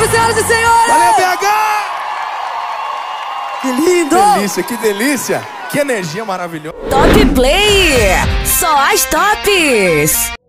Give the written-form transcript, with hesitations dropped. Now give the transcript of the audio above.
aplausos, senhoras e senhores! Valeu, BH! Que lindo! Que delícia, que delícia! Que energia maravilhosa! Top Play, só as tops.